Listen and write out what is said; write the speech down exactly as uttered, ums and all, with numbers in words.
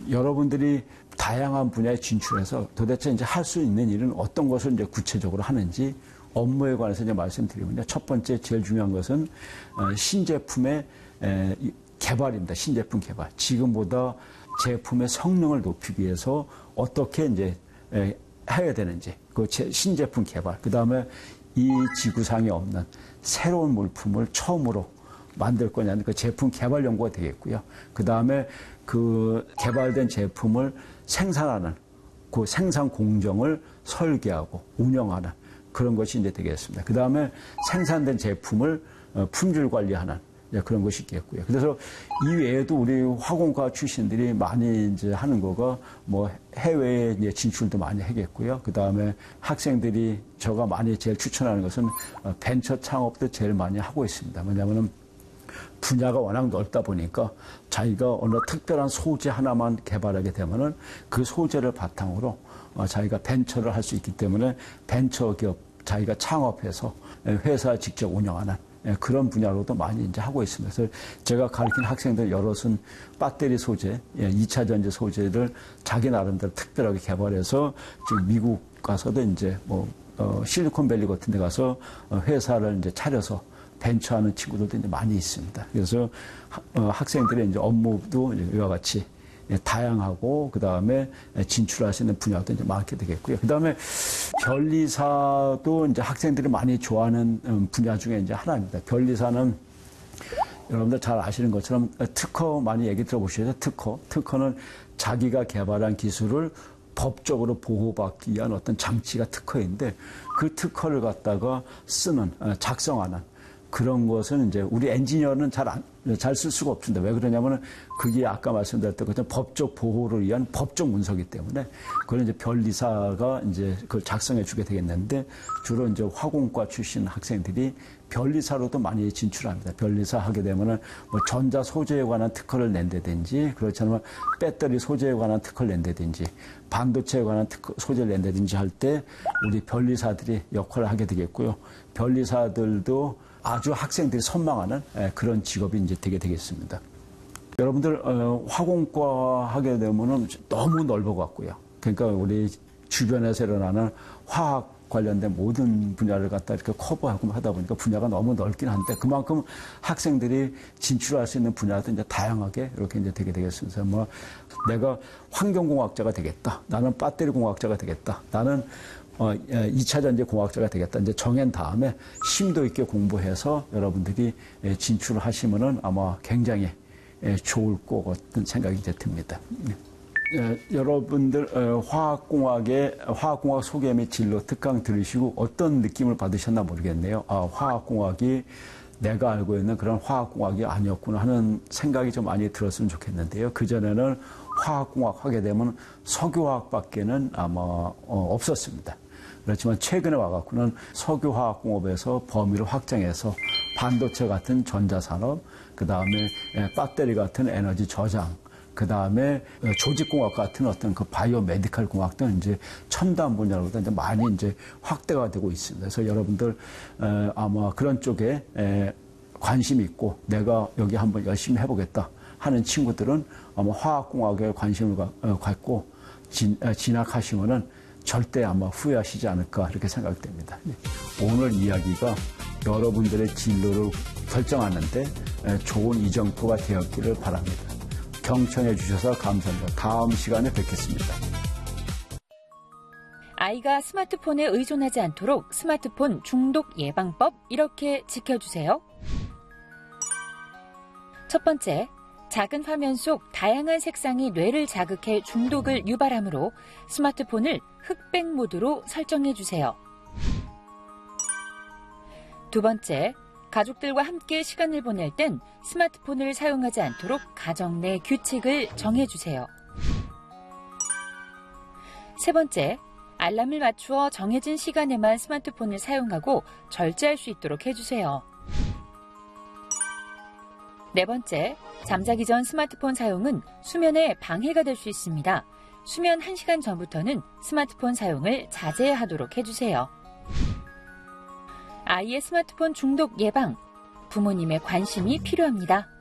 여러분들이 다양한 분야에 진출해서 도대체 이제 할 수 있는 일은 어떤 것을 이제 구체적으로 하는지 업무에 관해서 이제 말씀드리면요. 첫 번째 제일 중요한 것은 신제품의 개발입니다. 신제품 개발. 지금보다 제품의 성능을 높이기 위해서 어떻게 이제 해야 되는지, 그 신제품 개발. 그 다음에 이 지구상에 없는 새로운 물품을 처음으로 만들 거냐는 그 제품 개발 연구가 되겠고요. 그 다음에 그 개발된 제품을 생산하는 그 생산 공정을 설계하고 운영하는 그런 것이 이제 되겠습니다. 그 다음에 생산된 제품을 품질 관리하는 그런 것이 있겠고요. 그래서 이 외에도 우리 화공과 출신들이 많이 이제 하는 거가 뭐 해외에 이제 진출도 많이 하겠고요. 그 다음에 학생들이 제가 많이 제일 추천하는 것은 벤처 창업도 제일 많이 하고 있습니다. 왜냐하면 분야가 워낙 넓다 보니까 자기가 어느 특별한 소재 하나만 개발하게 되면은 그 소재를 바탕으로 자기가 벤처를 할 수 있기 때문에 벤처 기업 자기가 창업해서 회사 직접 운영하는 그런 분야로도 많이 이제 하고 있습니다. 그래서 제가 가르친 학생들 여럿은 배터리 소재, 이 차 전지 소재를 자기 나름대로 특별하게 개발해서 지금 미국 가서도 이제 뭐 어, 실리콘밸리 같은 데 가서 회사를 이제 차려서 벤처하는 친구들도 이제 많이 있습니다. 그래서 어, 학생들의 이제 업무도 이제 이와 같이 다양하고 그 다음에 진출할 수 있는 분야도 이제 많게 되겠고요. 그 다음에 변리사도 이제 학생들이 많이 좋아하는 분야 중에 이제 하나입니다. 변리사는 여러분들 잘 아시는 것처럼 특허 많이 얘기 들어보시죠. 특허. 특허는 자기가 개발한 기술을 법적으로 보호받기 위한 어떤 장치가 특허인데 그 특허를 갖다가 쓰는, 작성하는 그런 것은 이제 우리 엔지니어는 잘 안, 잘 쓸 수가 없습니다. 왜 그러냐면은 그게 아까 말씀드렸던 것처럼 법적 보호를 위한 법적 문서이기 때문에 그걸 이제 변리사가 이제 그걸 작성해 주게 되겠는데 주로 이제 화공과 출신 학생들이 변리사로도 많이 진출합니다. 변리사 하게 되면은 뭐 전자 소재에 관한 특허를 낸다든지 그렇지 않으면 배터리 소재에 관한 특허를 낸다든지 반도체에 관한 특허, 소재를 낸다든지 할 때 우리 변리사들이 역할을 하게 되겠고요. 변리사들도 아주 학생들이 선망하는 그런 직업이 이제 되게 되겠습니다. 여러분들 어, 화공과 하게 되면은 너무 넓어갖고요. 그러니까 우리 주변에서 일어나는 화학 관련된 모든 분야를 갖다 이렇게 커버하고 하다 보니까 분야가 너무 넓긴 한데 그만큼 학생들이 진출할 수 있는 분야도 이제 다양하게 이렇게 이제 되게 되겠습니다. 뭐 내가 환경공학자가 되겠다. 나는 배터리 공학자가 되겠다. 나는 어, 이 차 전지 공학자가 되겠다. 이제 정한 다음에 심도 있게 공부해서 여러분들이 진출을 하시면은 아마 굉장히 좋을 것 같은 생각이 이제 듭니다. 예, 여러분들 어, 화학공학의 화학공학 소개 및 진로 특강 들으시고 어떤 느낌을 받으셨나 모르겠네요. 아, 화학공학이 내가 알고 있는 그런 화학공학이 아니었구나 하는 생각이 좀 많이 들었으면 좋겠는데요. 그전에는 화학공학 하게 되면 석유화학밖에는 아마 어, 없었습니다. 그렇지만 최근에 와갖고는 석유화학공업에서 범위를 확장해서 반도체 같은 전자산업, 그 다음에 배터리 같은 에너지 저장, 그 다음에 조직공학 같은 어떤 그 바이오 메디컬 공학도 이제 첨단 분야로도 이제 많이 이제 확대가 되고 있습니다. 그래서 여러분들 아마 그런 쪽에 관심 있고 내가 여기 한번 열심히 해보겠다 하는 친구들은 아마 화학공학에 관심을 갖고 진학하시면은 절대 아마 후회하시지 않을까 이렇게 생각됩니다. 오늘 이야기가 여러분들의 진로를 결정하는데 좋은 이정표가 되었기를 바랍니다. 경청해 주셔서 감사합니다. 다음 시간에 뵙겠습니다. 아이가 스마트폰에 의존하지 않도록 스마트폰 중독 예방법 이렇게 지켜주세요. 첫 번째, 작은 화면 속 다양한 색상이 뇌를 자극해 중독을 유발하므로 스마트폰을 흑백 모드로 설정해 주세요. 두 번째, 가족들과 함께 시간을 보낼 땐 스마트폰을 사용하지 않도록 가정 내 규칙을 정해주세요. 세 번째, 알람을 맞추어 정해진 시간에만 스마트폰을 사용하고 절제할 수 있도록 해주세요. 네 번째, 잠자기 전 스마트폰 사용은 수면에 방해가 될 수 있습니다. 수면 한 시간 전부터는 스마트폰 사용을 자제하도록 해주세요. 아이의 스마트폰 중독 예방, 부모님의 관심이 필요합니다.